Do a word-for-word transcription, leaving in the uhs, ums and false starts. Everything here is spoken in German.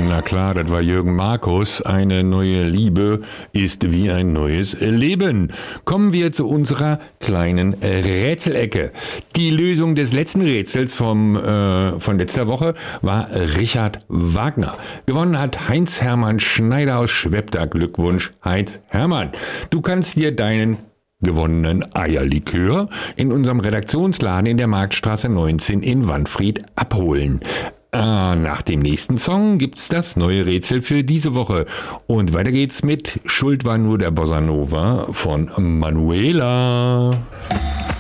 Na klar, das war Jürgen Markus. Eine neue Liebe ist wie ein neues Leben. Kommen wir zu unserer kleinen Rätselecke. Die Lösung des letzten Rätsels vom, äh, von letzter Woche war Richard Wagner. Gewonnen hat Heinz-Hermann Schneider aus Schwebda. Glückwunsch, Heinz-Hermann. Du kannst dir deinen gewonnenen Eierlikör in unserem Redaktionsladen in der Marktstraße neunzehn in Wanfried abholen. Ah, nach dem nächsten Song gibt's das neue Rätsel für diese Woche. Und weiter geht's mit Schuld war nur der Bossa Nova von Manuela.